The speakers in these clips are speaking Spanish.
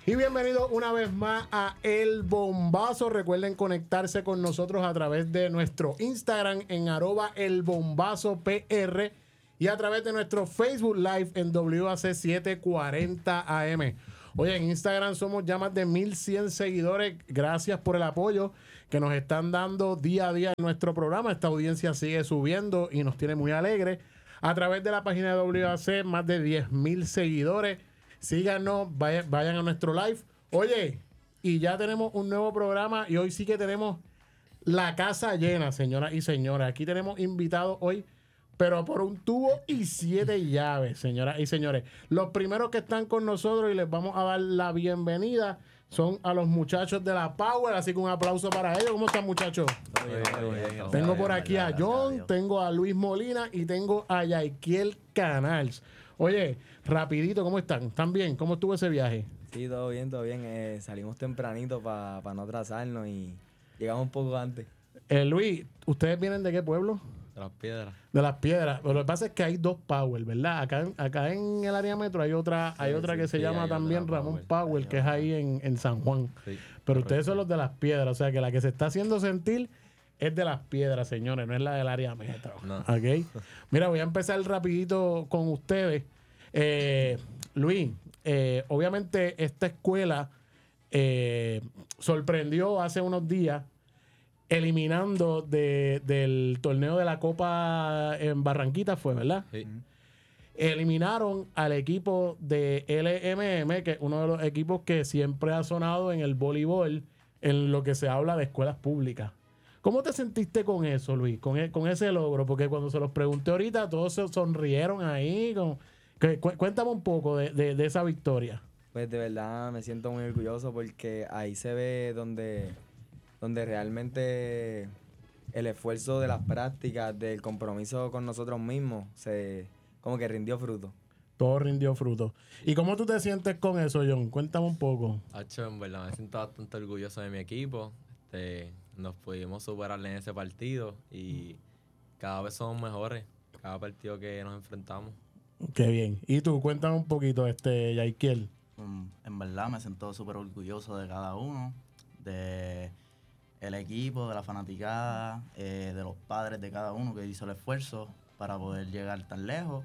Y bienvenidos una vez más a El Bombazo. Recuerden conectarse con nosotros a través de nuestro Instagram en @elbombazopr y a través de nuestro Facebook Live en WAC 740 AM. Oye, en Instagram somos ya más de 1100 seguidores. Gracias por el apoyo que nos están dando día a día en nuestro programa. Esta audiencia sigue subiendo y nos tiene muy alegres. A través de la página de WAC, más de 10,000 seguidores. Síganos, vayan a nuestro live. Oye, y ya tenemos un nuevo programa y hoy sí que tenemos la casa llena, señoras y señores. Aquí tenemos invitados hoy, pero por un tubo y 7 llaves, señoras y señores. Los primeros que están con nosotros y les vamos a dar la bienvenida son a los muchachos de la Power, así que un aplauso para ellos. ¿Cómo están, muchachos? Tengo por aquí a John, tengo a Luis Molina y tengo a Yaikiel Canals. Oye, rapidito, ¿cómo están? ¿Están bien? ¿Cómo estuvo ese viaje? Sí, todo bien, todo bien. Salimos tempranito para no atrasarnos y llegamos un poco antes. Luis, ¿ustedes vienen de qué pueblo? De Las Piedras. De Las Piedras. Pero lo que pasa es que hay dos Power, ¿verdad? Acá en el área metro hay otra que se llama también Ramón Power, que es ahí en San Juan. Sí, pero ustedes son los de Las Piedras, o sea que la que se está haciendo sentir es de Las Piedras, señores, no es la del área metro. No. ¿Okay? Mira, voy a empezar rapidito con ustedes. Luis, obviamente esta escuela sorprendió hace unos días eliminando del torneo de la Copa en Barranquita, fue, ¿verdad? Sí. Eliminaron al equipo de LMM, que es uno de los equipos que siempre ha sonado en el voleibol, en lo que se habla de escuelas públicas. ¿Cómo te sentiste con eso, Luis? Con ese logro, porque cuando se los pregunté ahorita, todos se sonrieron ahí. Cuéntame un poco de esa victoria. Pues de verdad me siento muy orgulloso porque ahí se ve donde realmente el esfuerzo de las prácticas, del compromiso con nosotros mismos, como que rindió fruto. Todo rindió fruto. ¿Y cómo tú te sientes con eso, John? Cuéntame un poco. En verdad me siento bastante orgulloso de mi equipo. Nos pudimos superar en ese partido y cada vez somos mejores, cada partido que nos enfrentamos. Qué bien. Y tú, cuéntame un poquito, Yaikiel. En verdad me siento súper orgulloso de cada uno, de el equipo, de la fanaticada, de los padres de cada uno que hizo el esfuerzo para poder llegar tan lejos.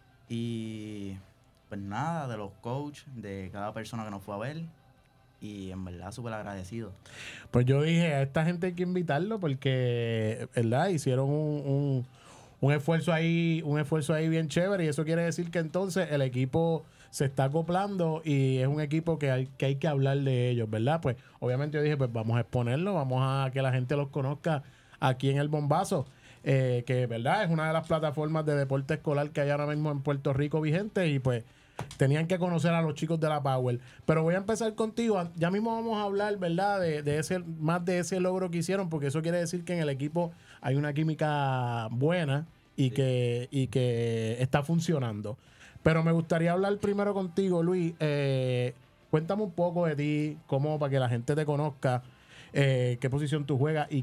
Y pues nada, de los coaches, de cada persona que nos fue a ver. Y en verdad súper agradecido. Pues yo dije, a esta gente hay que invitarlo porque, ¿verdad? Hicieron un esfuerzo ahí bien chévere, y eso quiere decir que entonces el equipo se está acoplando y es un equipo que hay que hablar de ellos, ¿verdad? Pues obviamente yo dije, pues vamos a exponerlo, vamos a que la gente los conozca aquí en El Bombazo, que verdad es una de las plataformas de deporte escolar que hay ahora mismo en Puerto Rico vigente, y pues tenían que conocer a los chicos de la Power. Pero voy a empezar contigo. Ya mismo vamos a hablar, ¿verdad? Más de ese logro que hicieron, porque eso quiere decir que en el equipo hay una química buena y, sí, que está funcionando. Pero me gustaría hablar primero contigo, Luis. Cuéntame un poco de ti, para que la gente te conozca, qué posición tú juegas y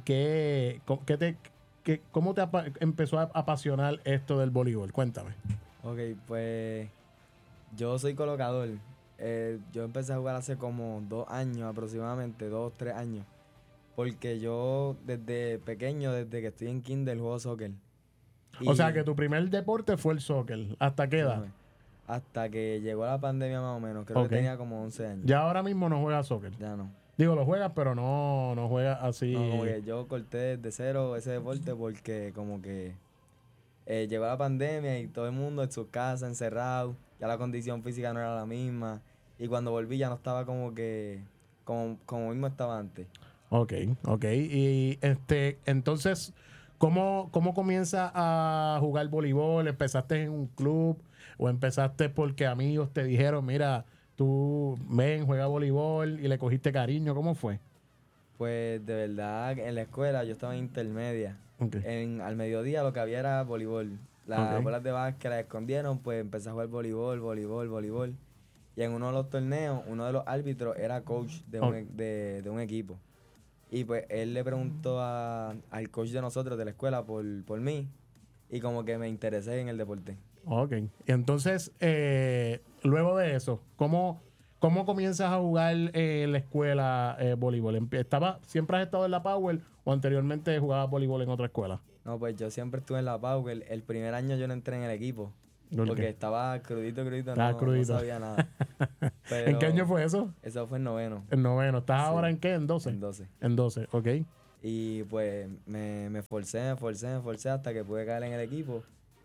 cómo te empezó a apasionar esto del voleibol. Cuéntame. Ok, pues yo soy colocador. Yo empecé a jugar hace como 2 años aproximadamente, 2 o 3 años. Porque yo desde pequeño, desde que estoy en kinder, juego soccer. O sea que tu primer deporte fue el soccer. ¿Hasta qué edad? Hasta que llegó la pandemia más o menos. Creo que tenía como 11 años. Ya ahora mismo no juegas soccer. Ya no. Digo, lo juegas, pero no juegas así. No, como que yo corté desde cero ese deporte porque como que llegó la pandemia y todo el mundo en sus casas, encerrado. Ya la condición física no era la misma. Y cuando volví ya no estaba como mismo estaba antes. Ok. Y entonces, ¿cómo comienzas a jugar voleibol? ¿Empezaste en un club o empezaste porque amigos te dijeron, mira, tú juega voleibol, y le cogiste cariño? ¿Cómo fue? Pues de verdad, en la escuela yo estaba en intermedia. Okay. Al mediodía lo que había era voleibol. Las bolas de básquet las escondieron, pues empecé a jugar voleibol. Y en uno de los torneos, uno de los árbitros era coach de un equipo. Y pues él le preguntó al coach de nosotros de la escuela por mí, y como que me interesé en el deporte. Ok. Y entonces, luego de eso, ¿cómo ¿cómo comienzas a jugar en la escuela voleibol? ¿Siempre has estado en la Power o anteriormente jugabas voleibol en otra escuela? No, pues yo siempre estuve en la Power. El primer año yo no entré en el equipo. Porque estaba crudito, no sabía nada. Pero ¿En qué año fue eso? Eso fue en noveno. En noveno. ¿Estás ahora en qué? ¿En 12? En 12. En 12, ok. Y pues me esforcé hasta que pude caer en el equipo.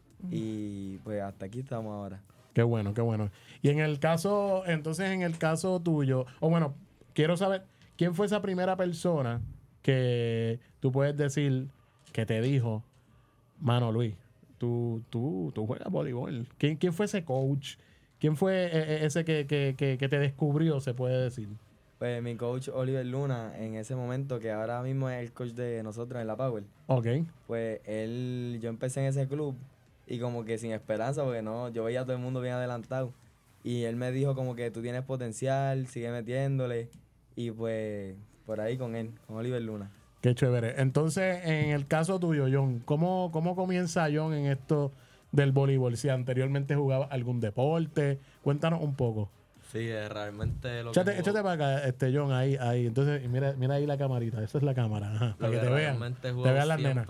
Y pues hasta aquí estamos ahora. Qué bueno, qué bueno. Y en el caso tuyo, o bueno, quiero saber, ¿quién fue esa primera persona que tú puedes decir que te dijo, mano Luis, tú juegas voleibol? ¿Quién fue ese coach? ¿Quién fue ese que te descubrió, se puede decir? Pues mi coach Oliver Luna, en ese momento, que ahora mismo es el coach de nosotros en la Power. Ok. Pues yo empecé en ese club y como que sin esperanza, porque yo veía a todo el mundo bien adelantado. Y él me dijo como que tú tienes potencial, sigue metiéndole. Y pues por ahí con él, con Oliver Luna. Qué chévere. Entonces, en el caso tuyo, John, ¿cómo comienza John en esto del voleibol? Si anteriormente jugaba algún deporte, cuéntanos un poco. Sí, realmente Échate para acá, John, ahí. Entonces, mira ahí la camarita. Esa es la cámara. Ajá, para que te vean. Te vean las nenas.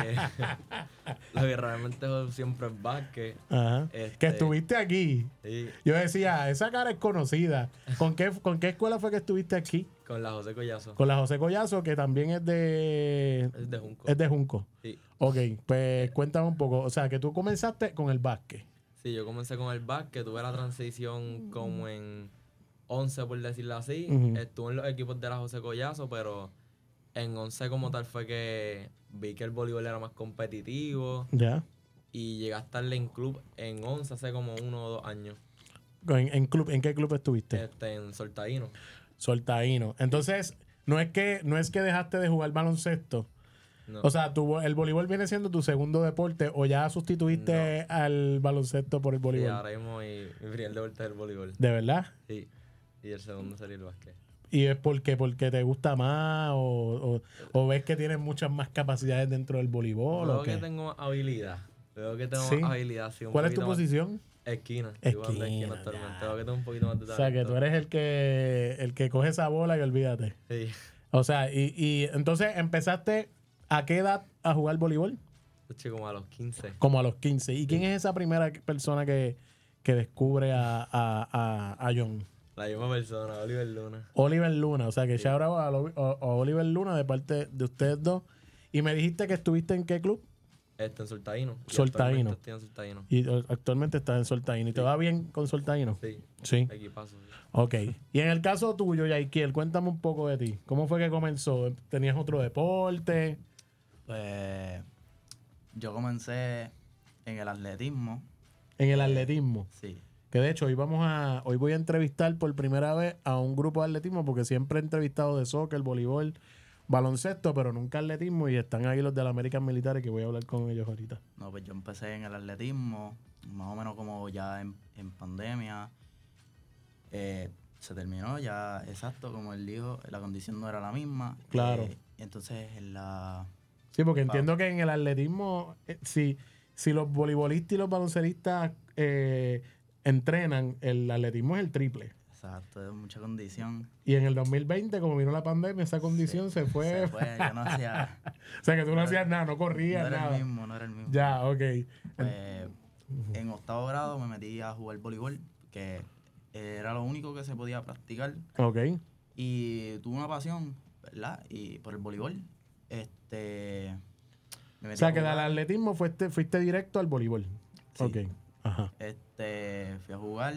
Lo que realmente juego siempre es básquet. Ajá. Que estuviste aquí. Sí. Yo decía, esa cara es conocida. ¿Con qué escuela fue que estuviste aquí? Con la José Collazo. Con la José Collazo, que también es de Junco. Es de Junco. Sí. Ok, pues cuéntame un poco. O sea, que tú comenzaste con el básquet. Sí, yo comencé con el básquet, tuve la transición como en 11, por decirlo así. Estuve en los equipos de la José Collazo, pero en 11 como tal fue que vi que el voleibol era más competitivo. Ya. Y llegué a estar en club en 11 hace como 1 o 2 años. ¿En qué club estuviste? En Soltaíno. Soltaíno. Entonces, no es que dejaste de jugar baloncesto. No. O sea, el voleibol viene siendo tu segundo deporte o ya sustituiste al baloncesto por el voleibol. Sí, ahora mismo mi primer deporte es el voleibol. ¿De verdad? Sí. Y el segundo sería el básquet. ¿Y es porque te gusta más o ves que tienes muchas más capacidades dentro del voleibol? Veo que tengo más habilidad. Sí. ¿Cuál es tu posición? Esquina. Esquina actualmente. Veo que tengo un poquito más de talento. O sea, que tú eres el que coge esa bola y olvídate. Sí. O sea, y entonces empezaste, ¿a qué edad a jugar voleibol? Como a los 15. Como a los 15. ¿Y quién es esa primera persona que descubre a John? La misma persona, Oliver Luna. Oliver Luna, o sea que shout out a Oliver Luna de parte de ustedes dos. Y me dijiste que estuviste en qué club? En Soltaíno. Soltaíno. Estoy en Soltaíno. Y actualmente estás en Soltaíno. ¿Y te va bien con Soltaíno? Sí. Sí. Equipazo. Sí. Ok. Y en el caso tuyo, Yaikiel, cuéntame un poco de ti. ¿Cómo fue que comenzó? ¿Tenías otro deporte? Pues yo comencé en el atletismo. En el atletismo. Sí. Que de hecho hoy voy a entrevistar por primera vez a un grupo de atletismo porque siempre he entrevistado de soccer, voleibol, baloncesto, pero nunca atletismo, y están ahí los de la American Military que voy a hablar con ellos ahorita. No, pues yo empecé en el atletismo, más o menos como ya en pandemia. Se terminó ya, exacto, como él dijo, la condición no era la misma. Claro. Y entonces en la... Sí, porque entiendo que en el atletismo, si los voleibolistas y los baloncelistas entrenan, el atletismo es el triple. Exacto, es mucha condición. Y en el 2020, como vino la pandemia, esa condición se fue. Yo no hacía... O sea, que tú no hacías nada, no corrías nada. No era el mismo. Ya, ok. Pues, en 8º grado me metí a jugar voleibol, que era lo único que se podía practicar. Ok. Y tuve una pasión, ¿verdad? Y por el voleibol. O sea, que del atletismo fuiste directo al voleibol. Sí. Ok. Ajá. Fui a jugar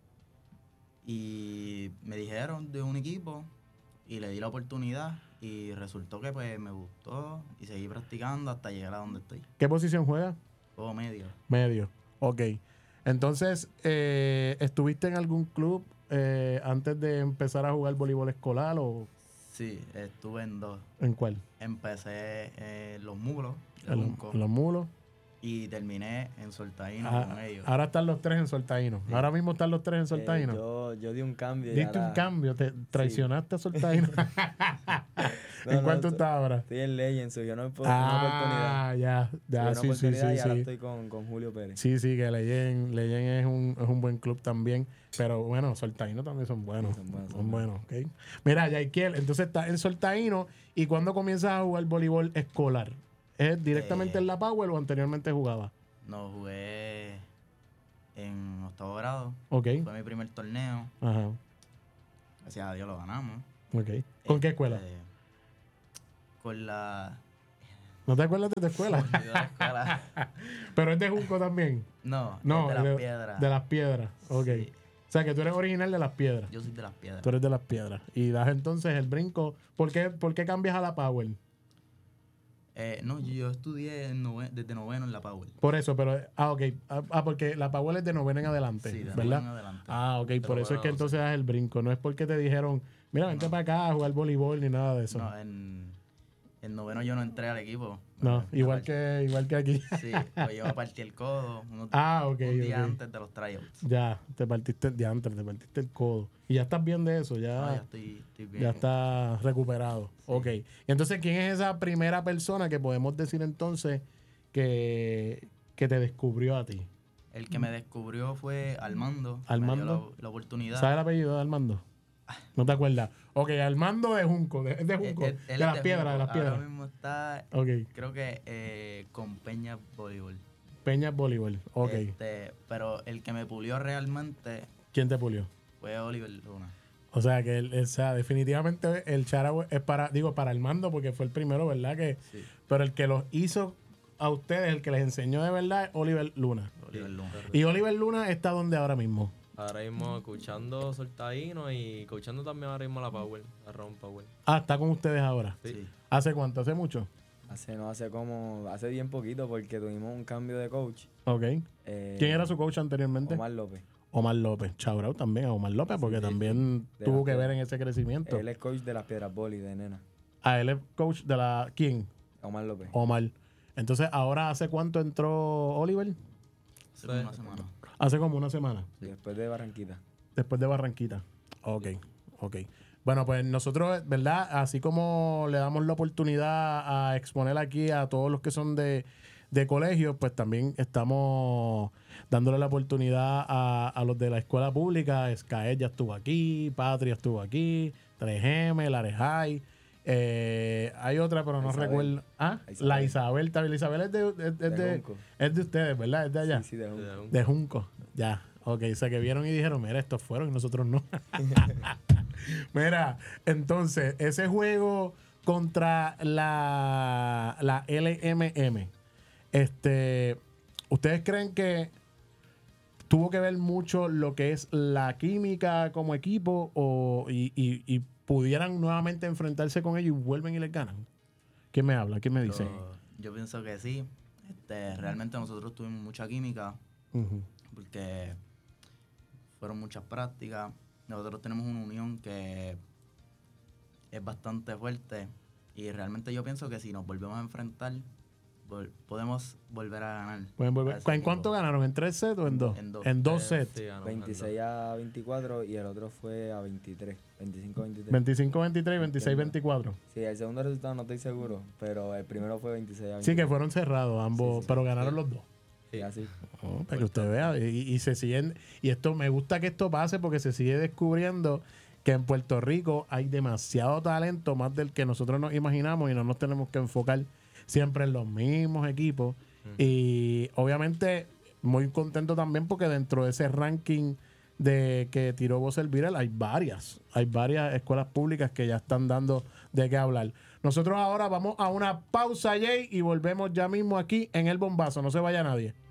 y me dijeron de un equipo y le di la oportunidad y resultó que pues me gustó y seguí practicando hasta llegar a donde estoy. ¿Qué posición juegas? Juego medio. Medio. Ok. Entonces, ¿estuviste en algún club antes de empezar a jugar voleibol escolar o...? Sí, estuve en 2. ¿En cuál? Empecé en Los Mulos. En Los Mulos. Y terminé en Soltaíno con ellos. Ahora están los 3 en Soltaíno. Sí. Ahora mismo están los 3 en Soltaíno. Yo di un cambio. Diste un cambio, te traicionaste a Soltaíno. ¿En cuánto estás ahora? Estoy en Legend, surgió una oportunidad. Ya, sí. Y ahora estoy con Julio Pérez. Sí, que Legend es un buen club también. Pero bueno, Soltaíno también son buenos. Son buenos, ¿ok? Mira, Yaikiel, entonces estás en Soltaíno. ¿Y cuándo comienzas a jugar voleibol escolar? ¿Es directamente en la Power o anteriormente jugaba? No, jugué en 8º grado. Ok. Fue mi primer torneo. Ajá. Gracias a Dios lo ganamos. Ok. ¿Con qué escuela? Con la... ¿No te acuerdas de tu escuela? de la escuela. Pero es de Junco también. No, No, es de las piedras. De las piedras, ok. Sí. O sea, que tú eres original de las piedras. Yo soy de las piedras. Tú eres de las piedras. Y das entonces el brinco. ¿Por qué cambias a la Power? No, yo estudié desde noveno en la Power. Por eso, pero... ok. Porque la Power es de noveno en adelante, Sí, de ¿verdad? noveno en adelante. Ok. Por eso es que entonces das el brinco. No es porque te dijeron, mira, vente para acá a jugar voleibol ni nada de eso. No, en noveno yo no entré al equipo. No, igual que aquí. Sí, pues yo me partí el codo un día antes de los tryouts. Ya, te partiste el codo. Y ya estás bien de eso, ya. No, ya estoy bien. Ya estás recuperado. Sí. Ok. Y entonces, ¿quién es esa primera persona que podemos decir entonces que te descubrió a ti? El que me descubrió fue Armando. ¿Armando? Me dio la oportunidad. ¿Sabes el apellido de Armando? ¿No te acuerdas? Ok, Armando de Junco, es de Junco. Él de las piedras. Ahora mismo está, okay. Creo que con Peña Voleibol. Peña Voleibol, ok. Pero el que me pulió realmente... ¿Quién te pulió? Fue Oliver Luna. O sea, que definitivamente el shout es para Armando, porque fue el primero, ¿verdad? Sí. Pero el que los hizo a ustedes, el que les enseñó de verdad, es Oliver Luna. Y Oliver Luna está donde ahora mismo. Ahora mismo escuchando Soltaíno y escuchando también ahora mismo la Power, la Round Power. Está con ustedes ahora. Sí. ¿Hace cuánto? ¿Hace mucho? Hace bien poquito porque tuvimos un cambio de coach. Ok. ¿Quién era su coach anteriormente? Omar López. Chaurao también a Omar López, porque también tuvo que ver en ese crecimiento. Él es coach de las Piedras Boli de nena. Él es coach de la... ¿Quién? Omar López. Omar. Entonces, ¿ahora hace cuánto entró Oliver? Hace una semana. Hace como una semana. Sí, después de Barranquita. Ok. Bueno, pues nosotros, ¿verdad? Así como le damos la oportunidad a exponer aquí a todos los que son de colegios, pues también estamos dándole la oportunidad a los de la escuela pública. SCAED ya estuvo aquí, Patria estuvo aquí, 3M, Lares High. Hay otra, pero no recuerdo. La Isabel. La Isabel es de ustedes, ¿verdad? Es de allá. Sí, de Junco. De Junco, ya. Ok, o sea que vieron y dijeron, mira, estos fueron y nosotros no. Mira, entonces, ese juego contra la LMM, ¿ustedes creen que tuvo que ver mucho lo que es la química como equipo y pudieran nuevamente enfrentarse con ellos y vuelven y les ganan? ¿Quién me habla? ¿Quién me dice? Yo pienso que sí. Realmente nosotros tuvimos mucha química porque fueron muchas prácticas. Nosotros tenemos una unión que es bastante fuerte y realmente yo pienso que si nos volvemos a enfrentar podemos volver a ganar. ¿En cuánto ganaron? ¿En 3 sets o en 2? En 2 sets. Sí, 26-24 y el otro fue a 23. 25-23. 25-23 y 26-24. Sí, el segundo resultado no estoy seguro, pero el primero fue 26-24. Sí, que fueron cerrados ambos, pero ganaron los dos. Sí, así. Para que usted vea. Y se siguen. Y esto me gusta que esto pase porque se sigue descubriendo que en Puerto Rico hay demasiado talento, más del que nosotros nos imaginamos, y no nos tenemos que enfocar siempre en los mismos equipos. Y obviamente muy contento también porque dentro de ese ranking de que tiró Buzzer Beater hay varias escuelas públicas que ya están dando de qué hablar. Nosotros ahora vamos a una pausa, Jay, y volvemos ya mismo aquí en El Bombazo. No se vaya nadie.